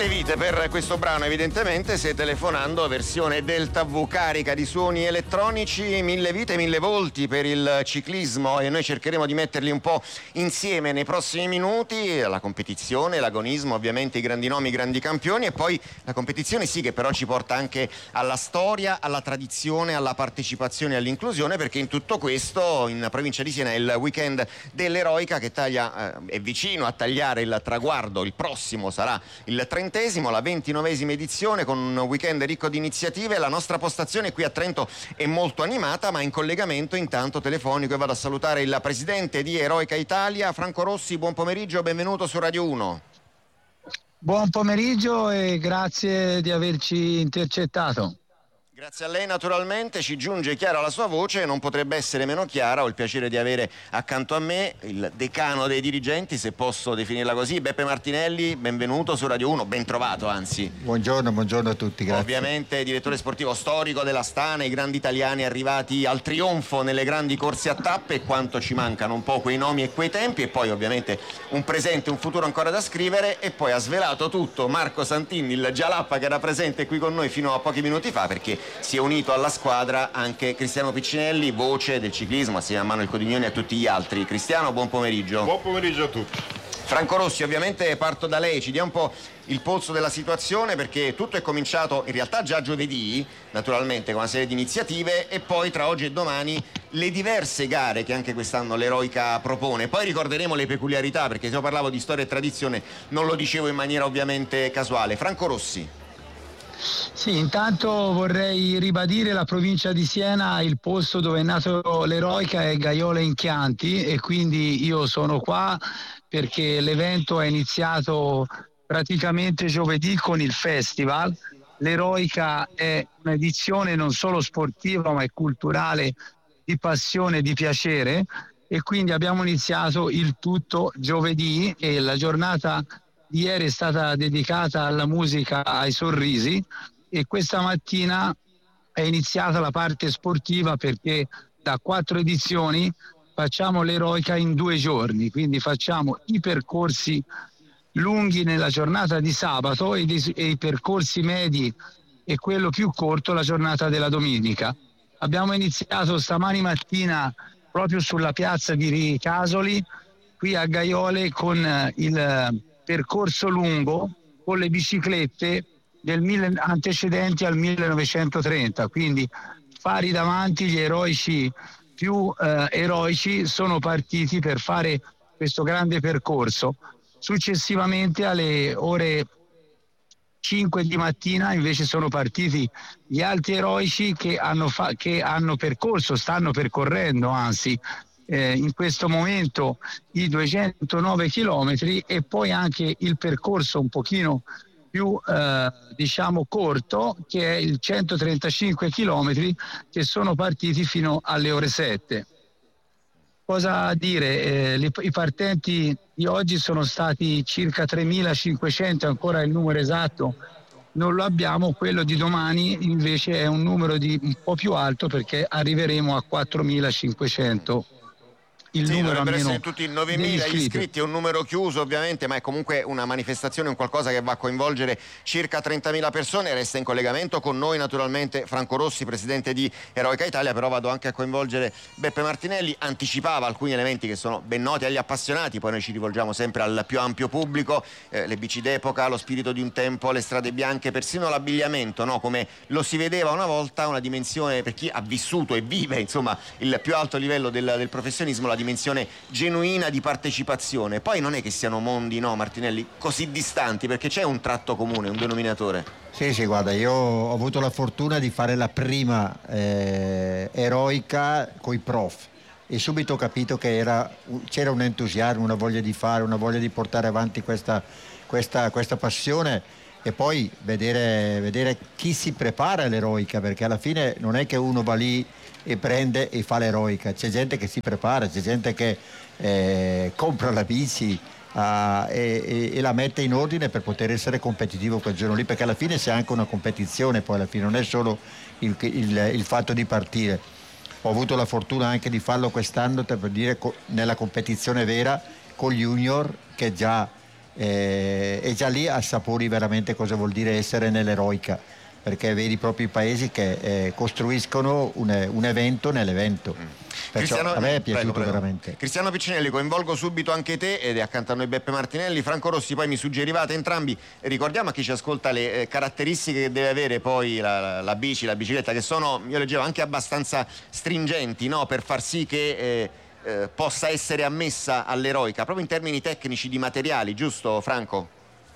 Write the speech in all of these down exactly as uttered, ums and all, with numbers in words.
Mille vite per questo brano, evidentemente se telefonando versione Delta V, carica di suoni elettronici, mille vite, mille volti per il ciclismo, e noi cercheremo di metterli un po' insieme nei prossimi minuti. La competizione, l'agonismo, ovviamente i grandi nomi, i grandi campioni, e poi la competizione sì che però ci porta anche alla storia, alla tradizione, alla partecipazione e all'inclusione, perché in tutto questo in provincia di Siena è il weekend dell'Eroica che taglia, eh, è vicino a tagliare il traguardo. Il prossimo sarà il trentesimo, la ventinovesima edizione, con un weekend ricco di iniziative. La nostra postazione qui a Trento è molto animata, ma in collegamento intanto telefonico, e vado a salutare il presidente di Eroica Italia, Franco Rossi. Buon pomeriggio, benvenuto su Radio uno. Buon pomeriggio e grazie di averci intercettato. Grazie a lei naturalmente, ci giunge chiara la sua voce e non potrebbe essere meno chiara. Ho il piacere di avere accanto a me il decano dei dirigenti, se posso definirla così, Beppe Martinelli. Benvenuto su Radio uno, ben trovato anzi. Buongiorno, buongiorno a tutti, grazie. Ovviamente direttore sportivo storico dell'Astana, i grandi italiani arrivati al trionfo nelle grandi corse a tappe, e quanto ci mancano un po' quei nomi e quei tempi, e poi ovviamente un presente, un futuro ancora da scrivere. E poi ha svelato tutto Marco Santini, il Gialappa, che era presente qui con noi fino a pochi minuti fa, perché si è unito alla squadra anche Cristiano Piccinelli, voce del ciclismo assieme a Manuel Codignoni e a tutti gli altri. Cristiano, buon pomeriggio. Buon pomeriggio a tutti. Franco Rossi, ovviamente parto da lei, ci dia un po' il polso della situazione, perché tutto è cominciato in realtà già giovedì, naturalmente con una serie di iniziative, e poi tra oggi e domani le diverse gare che anche quest'anno l'Eroica propone. Poi ricorderemo le peculiarità, perché se io parlavo di storia e tradizione non lo dicevo in maniera ovviamente casuale. Franco Rossi. Sì, intanto vorrei ribadire la provincia di Siena, il posto dove è nato l'Eroica è Gaiola in Chianti, e quindi io sono qua perché l'evento è iniziato praticamente giovedì con il festival. L'Eroica è un'edizione non solo sportiva ma è culturale, di passione e di piacere, e quindi abbiamo iniziato il tutto giovedì, e la giornata di ieri è stata dedicata alla musica, ai sorrisi, e questa mattina è iniziata la parte sportiva, perché da quattro edizioni facciamo l'Eroica in due giorni, quindi facciamo i percorsi lunghi nella giornata di sabato e, di, e i percorsi medi e quello più corto la giornata della domenica. Abbiamo iniziato stamani mattina proprio sulla piazza di Ricasoli, qui a Gaiole, con il percorso lungo con le biciclette del mille, antecedenti al millenovecentotrenta, quindi fari davanti. Gli eroici più eh, eroici sono partiti per fare questo grande percorso. Successivamente alle ore cinque di mattina invece sono partiti gli altri eroici che hanno, fa- che hanno percorso, stanno percorrendo anzi Eh, in questo momento i duecentonove chilometri, e poi anche il percorso un pochino più eh, diciamo corto, che è il centotrentacinque chilometri, che sono partiti fino alle ore sette. Cosa dire? Eh, li, I partenti di oggi sono stati circa tremilacinquecento, ancora il numero esatto non lo abbiamo. Quello di domani invece è un numero di un po' più alto, perché arriveremo a quattromilacinquecento. Il sì, numero dovrebbero almeno essere tutti novemila gli iscritti, è un numero chiuso ovviamente, ma è comunque una manifestazione, un qualcosa che va a coinvolgere circa trentamila persone. Resta in collegamento con noi naturalmente Franco Rossi, presidente di Eroica Italia, però vado anche a coinvolgere Beppe Martinelli. Anticipava alcuni elementi che sono ben noti agli appassionati, poi noi ci rivolgiamo sempre al più ampio pubblico, eh, le bici d'epoca, lo spirito di un tempo, le strade bianche, persino l'abbigliamento, no? Come lo si vedeva una volta, una dimensione per chi ha vissuto e vive insomma il più alto livello del, del professionismo, la dimensione genuina di partecipazione. Poi non è che siano mondi, no Martinelli, così distanti, perché c'è un tratto comune, un denominatore. Sì, sì, guarda, io ho avuto la fortuna di fare la prima eh, Eroica coi prof, e subito ho capito che era, c'era un entusiasmo, una voglia di fare, una voglia di portare avanti questa, questa, questa passione, e poi vedere, vedere chi si prepara all'Eroica, perché alla fine non è che uno va lì e prende e fa l'Eroica, c'è gente che si prepara, c'è gente che eh, compra la bici uh, e, e, e la mette in ordine per poter essere competitivo quel giorno lì, perché alla fine c'è anche una competizione, poi alla fine non è solo il, il, il fatto di partire. Ho avuto la fortuna anche di farlo quest'anno, per dire, nella competizione vera con gli junior, che già eh, e già lì assapori veramente cosa vuol dire essere nell'eroica, perché vedi proprio i paesi che eh, costruiscono un, un evento nell'evento. Mm. Perciò a me è piaciuto prego, prego. veramente. Cristiano Piccinelli, coinvolgo subito anche te ed è accanto a noi Beppe Martinelli. Franco Rossi, poi mi suggerivate entrambi, ricordiamo a chi ci ascolta le eh, caratteristiche che deve avere poi la, la, la bici, la bicicletta, che sono, io leggevo, anche abbastanza stringenti, no? Per far sì che eh, eh, possa essere ammessa all'eroica, proprio in termini tecnici di materiali, giusto Franco?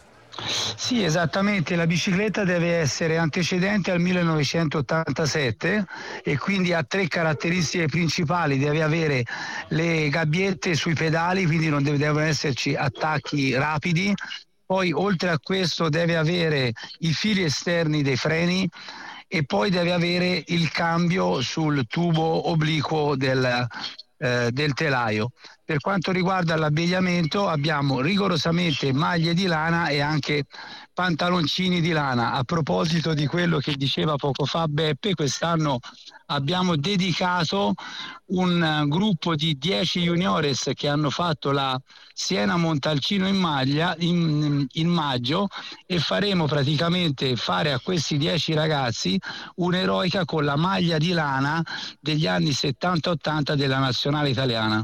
Sì, esattamente, la bicicletta deve essere antecedente al millenovecentottantasette e quindi ha tre caratteristiche principali: deve avere le gabbiette sui pedali, quindi non deve, devono esserci attacchi rapidi, poi oltre a questo deve avere i fili esterni dei freni e poi deve avere il cambio sul tubo obliquo del, eh, del telaio. Per quanto riguarda l'abbigliamento abbiamo rigorosamente maglie di lana e anche pantaloncini di lana. A proposito di quello che diceva poco fa Beppe, quest'anno abbiamo dedicato un gruppo di dieci juniores che hanno fatto la Siena Montalcino in, maglia, in, in maggio, e faremo praticamente fare a questi dieci ragazzi un'eroica con la maglia di lana degli anni settanta ottanta della nazionale italiana,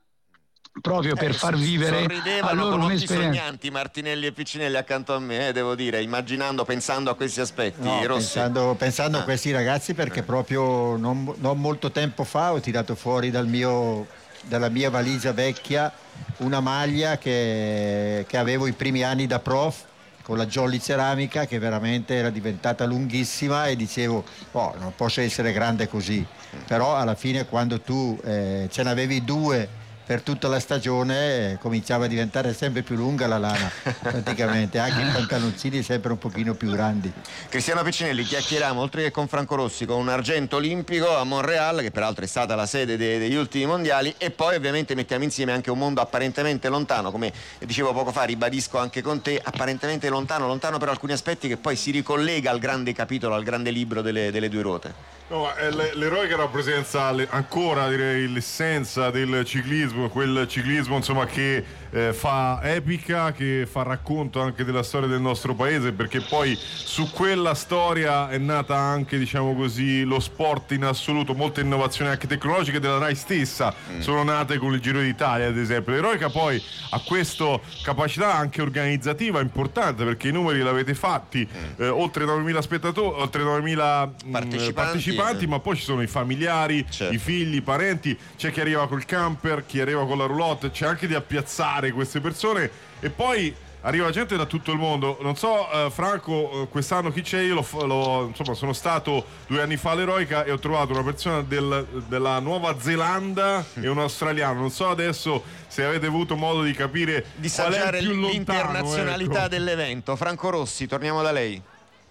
proprio per eh, far vivere a loro con un'esperienza. Sognanti Martinelli e Piccinelli accanto a me, eh, devo dire, immaginando, pensando a questi aspetti. No, Rossi. pensando, pensando ah. a questi ragazzi, perché eh. proprio non, non molto tempo fa ho tirato fuori dal mio, dalla mia valigia vecchia una maglia che, che avevo i primi anni da prof, con la Jolly ceramica, che veramente era diventata lunghissima, e dicevo oh, non posso essere grande così, però alla fine quando tu eh, ce n'avevi due per tutta la stagione eh, cominciava a diventare sempre più lunga la lana praticamente, anche i pantaloncini sempre un pochino più grandi. Cristiano Piccinelli, chiacchieriamo oltre che con Franco Rossi con un argento olimpico a Montréal, che peraltro è stata la sede de- degli ultimi mondiali, e poi ovviamente mettiamo insieme anche un mondo apparentemente lontano, come dicevo poco fa, ribadisco anche con te, apparentemente lontano, lontano per alcuni aspetti, che poi si ricollega al grande capitolo, al grande libro delle, delle due ruote. No, l'eroica rappresenta ancora, direi, l'essenza del ciclismo, quel ciclismo insomma che eh, fa epica, che fa racconto anche della storia del nostro paese, perché poi su quella storia è nata anche, diciamo così, lo sport in assoluto. Molte innovazioni anche tecnologiche della RAI stessa mm. sono nate con il Giro d'Italia, ad esempio. L'eroica poi ha questa capacità anche organizzativa importante, perché i numeri l'avete fatti, mm. eh, oltre novemila spettatori, oltre novemila partecipanti, partecipanti ma poi ci sono i familiari, certo. i figli, i parenti, c'è chi arriva col camper, chi arriva con la roulotte, c'è anche di appiazzare queste persone, e poi arriva gente da tutto il mondo. Non so, eh, Franco, quest'anno chi c'è? Io lo, lo, insomma, sono stato due anni fa all'eroica e ho trovato una persona del, della Nuova Zelanda e un australiano. Non so adesso se avete avuto modo di capire di qual è il più lontano, l'internazionalità ecco. dell'evento. Franco Rossi, torniamo da lei.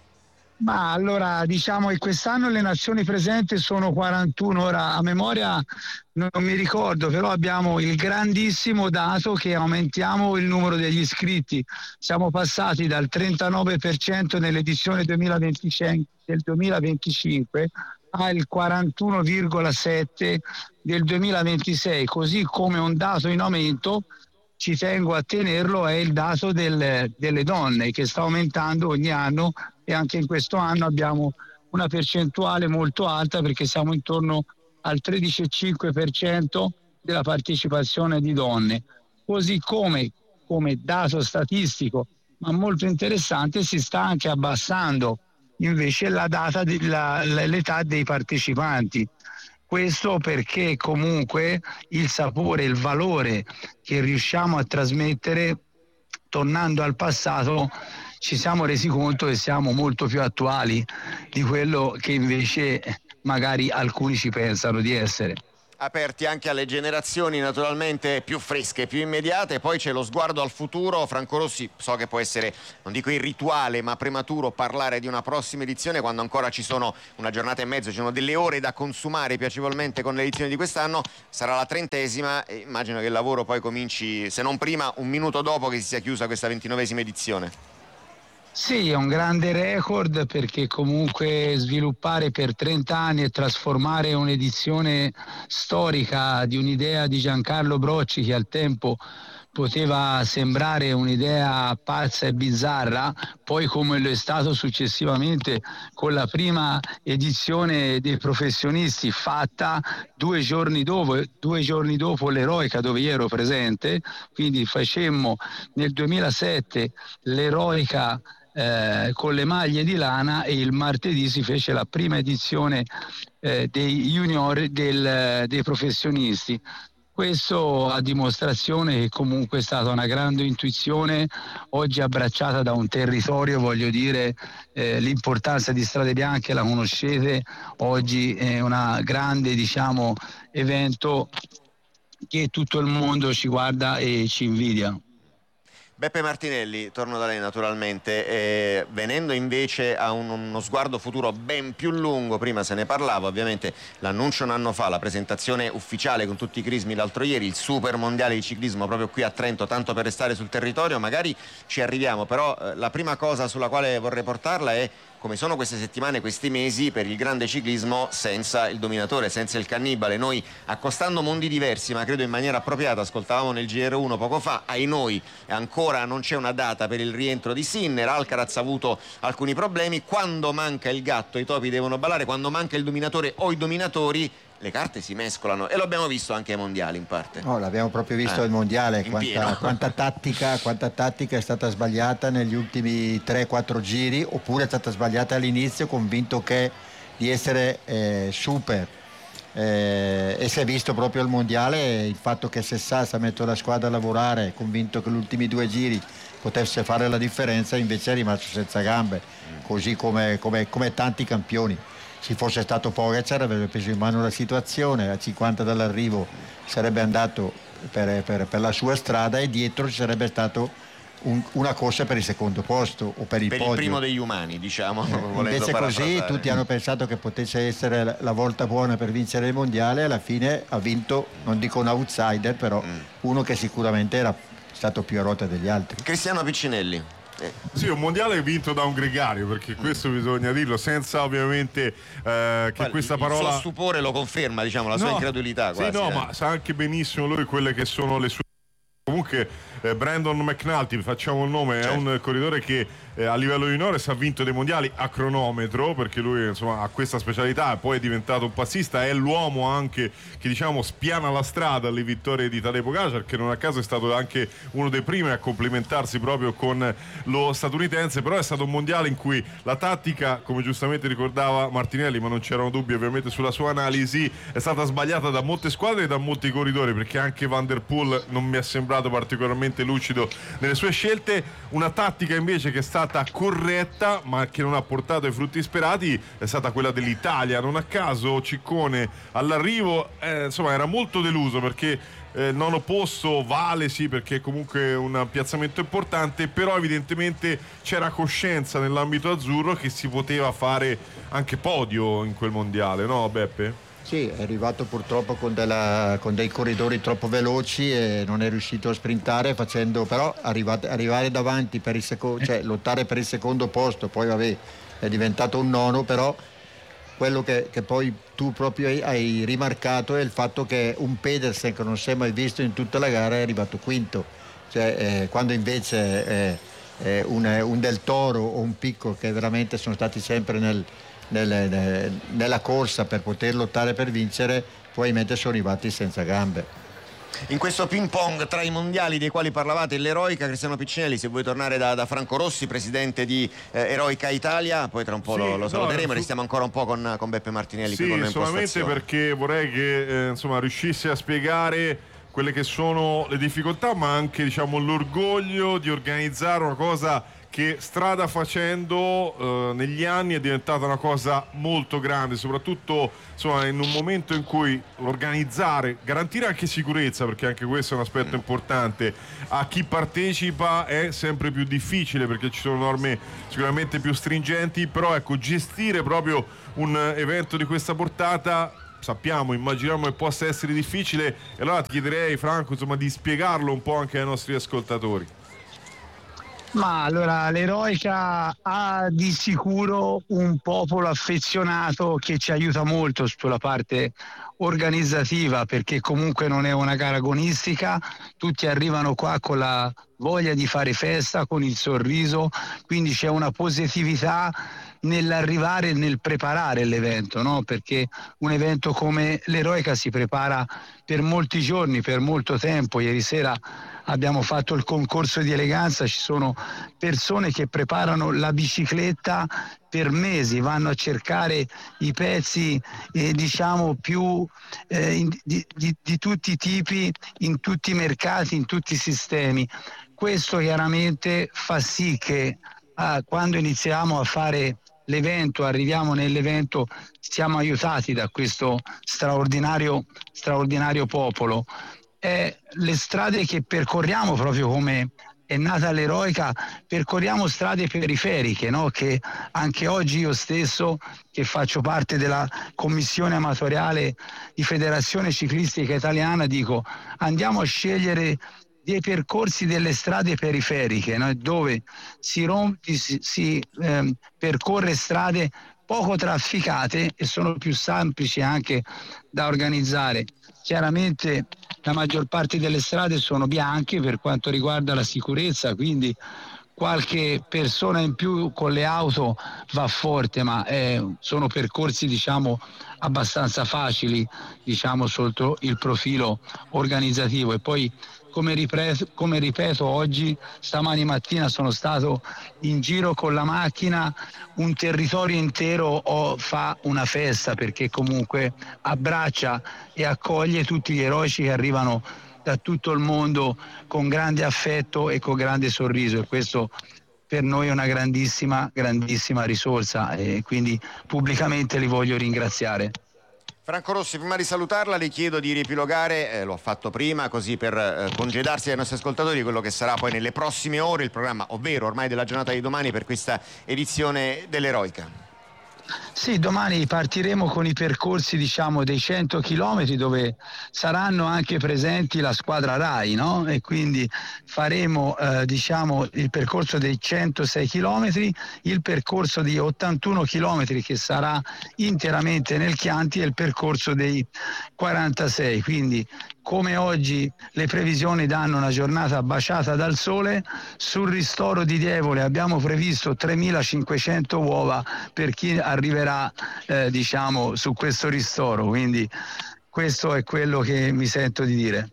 Ma allora diciamo che quest'anno le nazioni presenti sono quarantuno, ora a memoria non mi ricordo, però abbiamo il grandissimo dato che aumentiamo il numero degli iscritti. Siamo passati dal trentanove per cento nell'edizione duemilaventicinque, del duemilaventicinque al quarantuno virgola sette del duemilaventisei, così come un dato in aumento, ci tengo a tenerlo, è il dato del, delle donne, che sta aumentando ogni anno, e anche in questo anno abbiamo una percentuale molto alta, perché siamo intorno al tredici virgola cinque per cento della partecipazione di donne. Così come, come dato statistico, ma molto interessante, si sta anche abbassando invece la data di, la, l'età dei partecipanti. Questo perché comunque il sapore, il valore che riusciamo a trasmettere, tornando al passato, ci siamo resi conto che siamo molto più attuali di quello che invece magari alcuni ci pensano di essere. Aperti anche alle generazioni naturalmente più fresche, più immediate. Poi c'è lo sguardo al futuro. Franco Rossi, so che può essere, non dico irrituale, ma prematuro parlare di una prossima edizione quando ancora ci sono una giornata e mezzo, ci sono delle ore da consumare piacevolmente con l'edizione di quest'anno. Sarà la trentesima e immagino che il lavoro poi cominci, se non prima, un minuto dopo che si sia chiusa questa ventinovesima edizione. Sì, è un grande record, perché comunque sviluppare per trenta anni e trasformare un'edizione storica di un'idea di Giancarlo Brocci, che al tempo poteva sembrare un'idea pazza e bizzarra, poi come lo è stato successivamente con la prima edizione dei professionisti fatta due giorni dopo, due giorni dopo l'Eroica, dove io ero presente, quindi facemmo nel duemilasette l'Eroica eh, con le maglie di lana, e il martedì si fece la prima edizione eh, dei junior del, dei professionisti. Questo a dimostrazione che comunque è stata una grande intuizione, oggi abbracciata da un territorio, voglio dire, eh, l'importanza di Strade Bianche la conoscete, oggi è un grande, diciamo, evento che tutto il mondo ci guarda e ci invidia. Beppe Martinelli, torno da lei naturalmente, eh, venendo invece a un, uno sguardo futuro ben più lungo. Prima se ne parlava, ovviamente l'annuncio un anno fa, la presentazione ufficiale con tutti i crismi l'altro ieri, il super mondiale di ciclismo proprio qui a Trento, tanto per restare sul territorio, magari ci arriviamo, però eh, la prima cosa sulla quale vorrei portarla è come sono queste settimane, questi mesi per il grande ciclismo senza il dominatore, senza il cannibale. Noi, accostando mondi diversi, ma credo in maniera appropriata, ascoltavamo nel G R uno poco fa, ai noi ancora non c'è una data per il rientro di Sinner, Alcaraz ha avuto alcuni problemi, quando manca il gatto i topi devono ballare, quando manca il dominatore o i dominatori le carte si mescolano, e lo abbiamo visto anche ai mondiali in parte. No, l'abbiamo proprio visto eh, al mondiale, quanta, quanta, tattica, quanta tattica è stata sbagliata negli ultimi tre quattro giri, oppure è stata sbagliata all'inizio, convinto che di essere eh, super. Eh, e si è visto proprio al mondiale il fatto che Sessassa ha messo la squadra a lavorare, convinto che gli ultimi due giri potesse fare la differenza, invece è rimasto senza gambe, così come, come, come tanti campioni. Se fosse stato Pogacar avrebbe preso in mano la situazione, a cinquanta dall'arrivo sarebbe andato per, per, per la sua strada, e dietro ci sarebbe stato un, una corsa per il secondo posto o per il per podio. Il primo degli umani, diciamo. Eh, invece così tutti hanno pensato che potesse essere la volta buona per vincere il mondiale, alla fine ha vinto, non dico un outsider, però mm. uno che sicuramente era stato più a ruota degli altri. Cristiano Piccinelli. Sì, un mondiale vinto da un gregario, perché questo bisogna dirlo, senza ovviamente eh, che Poi questa il parola... Il suo stupore lo conferma, diciamo, la sua no, incredulità quasi. Sì, no, eh. ma sa anche benissimo lui quelle che sono le sue... Comunque eh, Brandon McNulty, facciamo il nome, certo. È un corridore che eh, a livello juniores ha vinto dei mondiali a cronometro, perché lui insomma ha questa specialità, poi è diventato un passista, è l'uomo anche che diciamo spiana la strada alle vittorie di Tadej Pogacar, che non a caso è stato anche uno dei primi a complimentarsi proprio con lo statunitense. Però è stato un mondiale in cui la tattica, come giustamente ricordava Martinelli, ma non c'erano dubbi ovviamente sulla sua analisi, è stata sbagliata da molte squadre e da molti corridori, perché anche Van der Poel non mi è sembrato particolarmente lucido nelle sue scelte. Una tattica invece che è stata corretta ma che non ha portato i frutti sperati è stata quella dell'Italia. Non a caso Ciccone all'arrivo eh, insomma era molto deluso, perché eh, nono posto vale sì, perché comunque è un piazzamento importante, però evidentemente c'era coscienza nell'ambito azzurro che si poteva fare anche podio in quel mondiale, no Beppe? Sì, è arrivato purtroppo con, della, con dei corridori troppo veloci e non è riuscito a sprintare, facendo però arrivate, arrivare davanti per il secondo, cioè lottare per il secondo posto, poi vabbè è diventato un nono, però quello che, che poi tu proprio hai, hai rimarcato è il fatto che un Pedersen che non si è mai visto in tutta la gara è arrivato quinto, cioè, eh, quando invece eh, eh, un, un Del Toro o un Picco, che veramente sono stati sempre nel Nelle, nella corsa per poter lottare per vincere, probabilmente sono arrivati senza gambe. In questo ping pong tra i mondiali dei quali parlavate, l'Eroica, Cristiano Piccinelli, se vuoi tornare da, da Franco Rossi, presidente di eh, Eroica Italia, poi tra un po' sì, lo, lo saluteremo, no, restiamo ancora un po' con, con Beppe Martinelli. Sì, qui con solamente perché vorrei che eh, insomma riuscisse a spiegare quelle che sono le difficoltà, ma anche diciamo l'orgoglio di organizzare una cosa che strada facendo eh, negli anni è diventata una cosa molto grande, soprattutto insomma, in un momento in cui organizzare, garantire anche sicurezza, perché anche questo è un aspetto importante, a chi partecipa è sempre più difficile, perché ci sono norme sicuramente più stringenti, però ecco, gestire proprio un evento di questa portata sappiamo, immaginiamo che possa essere difficile, e allora ti chiederei Franco insomma di spiegarlo un po' anche ai nostri ascoltatori. Ma allora l'Eroica ha di sicuro un popolo affezionato che ci aiuta molto sulla parte organizzativa, perché comunque non è una gara agonistica, tutti arrivano qua con la voglia di fare festa, con il sorriso, quindi c'è una positività nell'arrivare e nel preparare l'evento, no? Perché un evento come l'Eroica si prepara per molti giorni, per molto tempo. Ieri sera abbiamo fatto il concorso di eleganza, ci sono persone che preparano la bicicletta per mesi, vanno a cercare i pezzi eh, diciamo più eh, in, di, di, di tutti i tipi, in tutti i mercati, in tutti i sistemi. Questo chiaramente fa sì che ah, quando iniziamo a fare l'evento, arriviamo nell'evento, siamo aiutati da questo straordinario, straordinario popolo. Eh, le strade che percorriamo, proprio come è nata l'Eroica, percorriamo strade periferiche, no? Che anche oggi io stesso, che faccio parte della commissione amatoriale di Federazione Ciclistica Italiana, dico andiamo a scegliere dei percorsi delle strade periferiche, no? Dove si, rompi, si, si ehm, percorre strade poco trafficate e sono più semplici anche da organizzare. Chiaramente la maggior parte delle strade sono bianche per quanto riguarda la sicurezza, quindi qualche persona in più con le auto va forte, ma eh, sono percorsi diciamo abbastanza facili, diciamo sotto il profilo organizzativo. E poi come ripeto, come ripeto oggi, stamani mattina sono stato in giro con la macchina, un territorio intero oh, fa una festa, perché comunque abbraccia e accoglie tutti gli eroici che arrivano da tutto il mondo con grande affetto e con grande sorriso, e questo per noi è una grandissima, grandissima risorsa, e quindi pubblicamente li voglio ringraziare. Franco Rossi, prima di salutarla le chiedo di riepilogare, eh, l'ho fatto prima, così per eh, congedarsi dai nostri ascoltatori, quello che sarà poi nelle prossime ore il programma, ovvero ormai della giornata di domani, per questa edizione dell'Eroica. Sì, domani partiremo con i percorsi diciamo dei cento chilometri, dove saranno anche presenti la squadra Rai, no? E quindi faremo eh, diciamo il percorso dei centosei chilometri, il percorso di ottantuno chilometri che sarà interamente nel Chianti e il percorso dei quarantasei, quindi come oggi le previsioni danno una giornata baciata dal sole, sul ristoro di Dievole abbiamo previsto tremilacinquecento uova per chi arriverà eh, diciamo su questo ristoro, quindi questo è quello che mi sento di dire.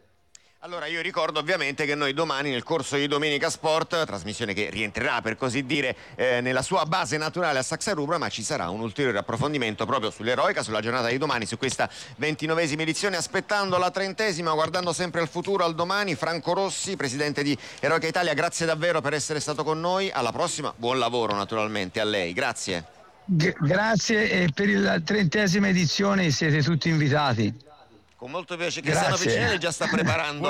Allora io ricordo ovviamente che noi domani nel corso di Domenica Sport, trasmissione che rientrerà per così dire eh, nella sua base naturale a Saxa Rubra, ma ci sarà un ulteriore approfondimento proprio sull'Eroica, sulla giornata di domani, su questa ventinovesima edizione, aspettando la trentesima, guardando sempre al futuro, al domani. Franco Rossi, presidente di Eroica Italia, grazie davvero per essere stato con noi, alla prossima, buon lavoro naturalmente a lei, grazie. G- grazie, e per la trentesima edizione siete tutti invitati. Con molto piacere. Cristiano Piccinelli già sta preparando,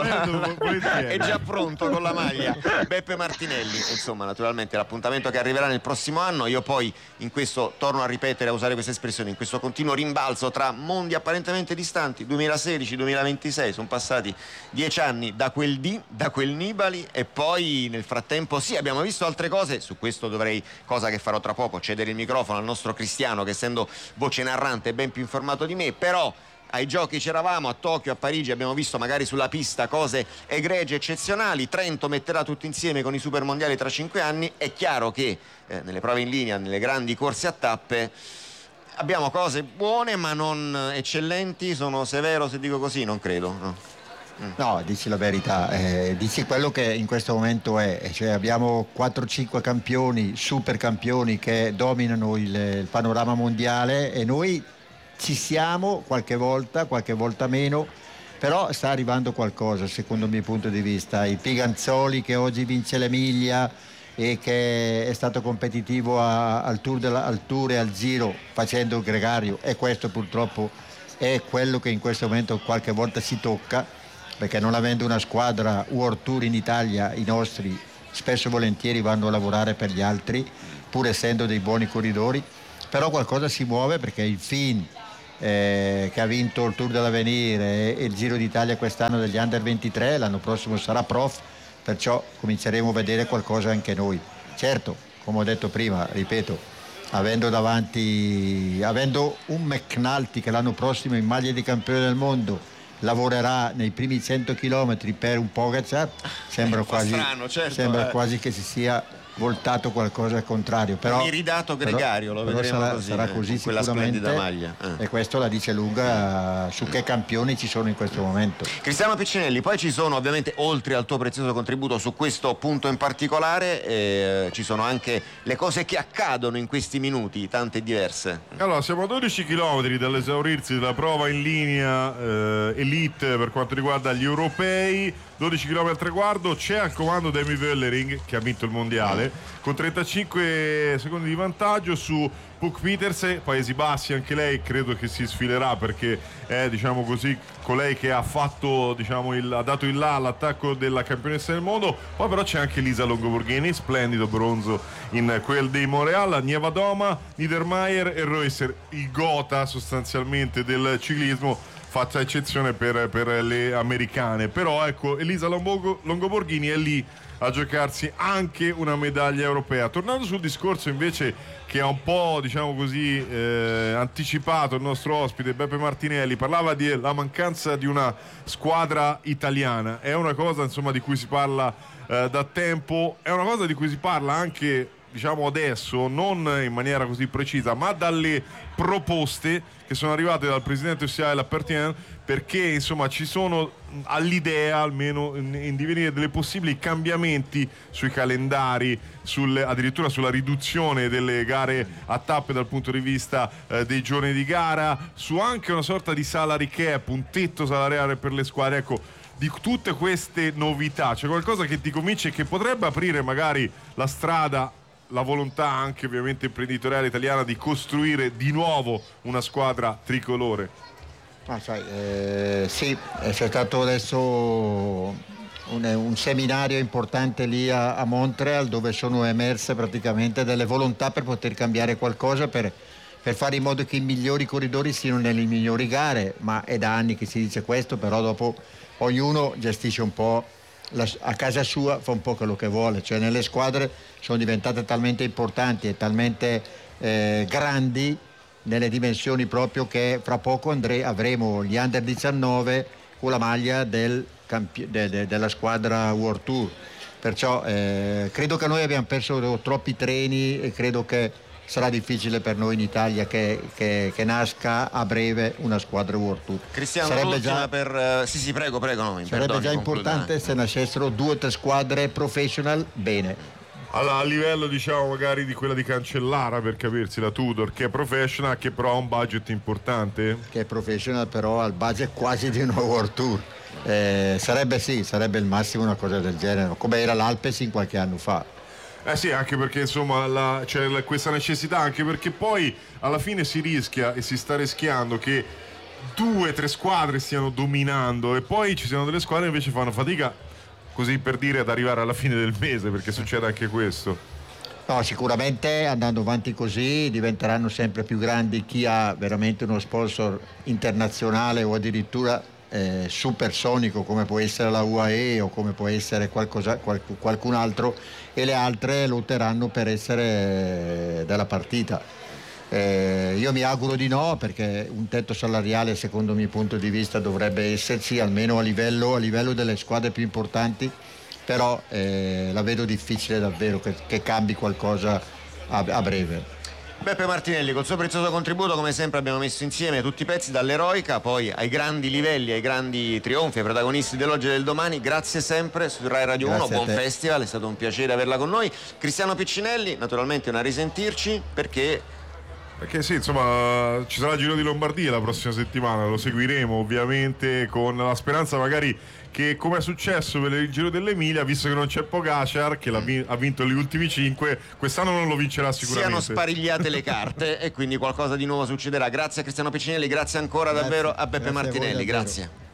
è già pronto con la maglia. Beppe Martinelli, insomma, naturalmente l'appuntamento che arriverà nel prossimo anno. Io poi in questo, torno a ripetere, a usare questa espressione, in questo continuo rimbalzo tra mondi apparentemente distanti, duemilasedici duemilaventisei, sono passati dieci anni da quel dì, da quel Nibali, e poi nel frattempo sì, abbiamo visto altre cose. Su questo dovrei, cosa che farò tra poco, cedere il microfono al nostro Cristiano, che essendo voce narrante è ben più informato di me, però ai giochi c'eravamo, a Tokyo, a Parigi abbiamo visto magari sulla pista cose egregie, eccezionali. Trento metterà tutto insieme con i super mondiali tra cinque anni. È chiaro che eh, nelle prove in linea, nelle grandi corse a tappe, abbiamo cose buone ma non eccellenti. Sono severo se dico così? Non credo, no. Mm. No, dici la verità, eh, dici quello che in questo momento è, cioè abbiamo quattro cinque campioni, super campioni che dominano il, il panorama mondiale, e noi ci siamo qualche volta, qualche volta meno, però sta arrivando qualcosa secondo il mio punto di vista. Il Piganzoli che oggi vince l'Emilia e che è stato competitivo a, al, tour della, al Tour e al Giro facendo il gregario, e questo purtroppo è quello che in questo momento qualche volta si tocca, perché non avendo una squadra World Tour in Italia, i nostri spesso e volentieri vanno a lavorare per gli altri pur essendo dei buoni corridori. Però qualcosa si muove, perché il Fin eh, che ha vinto il Tour dell'Avenir e, e il Giro d'Italia quest'anno degli Under ventitré, l'anno prossimo sarà prof, perciò cominceremo a vedere qualcosa anche noi. Certo, come ho detto prima, ripeto, avendo davanti, avendo un McNulty che l'anno prossimo in maglia di campione del mondo lavorerà nei primi cento chilometri per un Pogacar, sembra, un quasi, strano, certo, sembra eh. quasi che si sia voltato qualcosa al contrario, però un iridato gregario, però, lo però vedremo sarà, così, sarà eh, così con quella sicuramente, splendida maglia eh. E questo la dice lunga su che campioni ci sono in questo momento. Cristiano Piccinelli, poi ci sono ovviamente, oltre al tuo prezioso contributo su questo punto in particolare, eh, ci sono anche le cose che accadono in questi minuti, tante e diverse. Allora, siamo a dodici chilometri dall'esaurirsi della prova in linea eh, elite per quanto riguarda gli europei, dodici chilometri al traguardo, c'è al comando Demi Vollering che ha vinto il mondiale con trentacinque secondi di vantaggio su Puk Pieterse, Paesi Bassi, anche lei credo che si sfilerà perché è, diciamo così, colei che ha fatto, diciamo, il, ha dato il là all'attacco della campionessa del mondo. Poi però c'è anche Lisa Longoborghini, splendido bronzo in quel di Montreal, Niewiadoma, Niedermayer e Reusser, il gotha sostanzialmente del ciclismo, fatta eccezione per, per le americane. Però ecco, Elisa Longo, Longoborghini è lì a giocarsi anche una medaglia europea. Tornando sul discorso invece che ha un po', diciamo così, eh, anticipato il nostro ospite Beppe Martinelli, parlava della mancanza di una squadra italiana. È una cosa, insomma, di cui si parla eh, da tempo, è una cosa di cui si parla anche, diciamo, adesso, non in maniera così precisa, ma dalle proposte che sono arrivate dal presidente U C I Lapertien, perché insomma ci sono all'idea almeno in, in divenire delle possibili cambiamenti sui calendari, sul, addirittura sulla riduzione delle gare a tappe dal punto di vista eh, dei giorni di gara, su anche una sorta di salary cap, un tetto salariale per le squadre. Ecco, di tutte queste novità c'è qualcosa che ti convince che potrebbe aprire magari la strada, la volontà anche ovviamente imprenditoriale italiana di costruire di nuovo una squadra tricolore? Ah, sai, eh, sì, c'è stato adesso un, un seminario importante lì a, a Montreal, dove sono emerse praticamente delle volontà per poter cambiare qualcosa, per, per fare in modo che i migliori corridori siano nelle migliori gare. Ma è da anni che si dice questo, però dopo ognuno gestisce un po' la, a casa sua, fa un po' quello che vuole. Cioè, nelle squadre sono diventate talmente importanti e talmente eh, grandi nelle dimensioni proprio, che fra poco andre, avremo gli under diciannove con la maglia del campi- de, de, della squadra World Tour. Perciò eh, credo che noi abbiamo perso troppi treni e credo che sarà difficile per noi in Italia che, che, che nasca a breve una squadra World Tour. Cristiano, sarebbe già, per, uh, sì sì prego prego no, sarebbe perdoni, già concluda, importante eh. se nascessero due o tre squadre professional bene. Allora, a livello, diciamo, magari di quella di Cancellara, per capirsi, la Tudor, che è professional, che però ha un budget importante, che è professional però ha il budget quasi di una World Tour. Eh, sarebbe sì, sarebbe il massimo una cosa del genere, come era l'Alpecin qualche anno fa. Eh sì, anche perché insomma la, c'è la, questa necessità, anche perché poi alla fine si rischia e si sta rischiando che due, tre squadre stiano dominando e poi ci siano delle squadre che invece fanno fatica, così per dire, ad arrivare alla fine del mese, perché succede anche questo. No, sicuramente andando avanti così diventeranno sempre più grandi chi ha veramente uno sponsor internazionale o addirittura eh, supersonico, come può essere la U A E o come può essere qualcosa, qual, qualcun altro, e le altre lotteranno per essere eh, della partita. Eh, io mi auguro di no, perché un tetto salariale secondo il mio punto di vista dovrebbe esserci, almeno a livello, a livello delle squadre più importanti, però eh, la vedo difficile davvero che, che cambi qualcosa a, a breve. Beppe Martinelli, col suo prezioso contributo, come sempre abbiamo messo insieme tutti i pezzi dall'eroica poi ai grandi livelli, ai grandi trionfi, ai protagonisti dell'oggi e del domani. Grazie sempre su Rai Radio Grazie uno, buon te. festival, è stato un piacere averla con noi. Cristiano Piccinelli, naturalmente una risentirci, perché Perché sì, insomma, ci sarà il Giro di Lombardia la prossima settimana, lo seguiremo ovviamente con la speranza magari che, come è successo per il Giro dell'Emilia, visto che non c'è Pogacar, che ha vinto gli ultimi cinque, quest'anno non lo vincerà sicuramente. siano sparigliate le carte e quindi qualcosa di nuovo succederà. Grazie a Cristiano Piccinelli, grazie ancora Grazie. davvero a Beppe Grazie a voi, Martinelli, davvero. grazie.